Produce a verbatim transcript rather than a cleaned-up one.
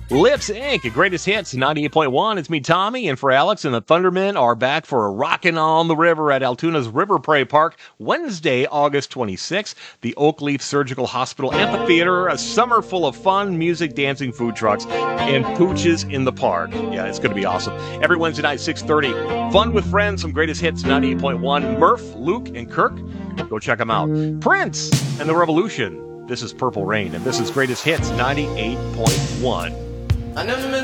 Lips Incorporated. Greatest Hits, ninety-eight point one. It's me, Tommy, and for Alex, and the Thundermen are back for a Rockin' on the River at Altoona's River Prairie Park, Wednesday, August twenty-sixth. The Oakleaf Surgical Hospital Amphitheater, a summer full of fun, music, dancing, food trucks, and pooches in the park. Yeah, it's going to be awesome. Every Wednesday night, six thirty. Fun with friends, some Greatest Hits, ninety-eight point one. Murph, Luke, and Kirk. Go check them out. Prince and the Revolution. This is Purple Rain, and this is Greatest Hits, ninety-eight point one. I never met